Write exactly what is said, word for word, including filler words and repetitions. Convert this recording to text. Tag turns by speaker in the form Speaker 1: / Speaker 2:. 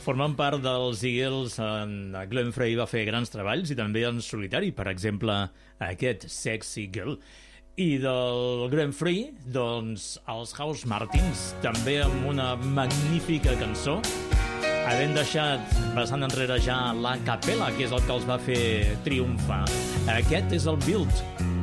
Speaker 1: Formen part dels Eagles. En Glenn Frey va fer grans treballs i també en solitari, per exemple, aquest Sexy Girl. I del Glenn Frey, doncs, els House Martins, també amb una magnífica cançó, havent deixat bastant enrere ja la capella, que és el que els va fer triomfar. Aquest és el Build.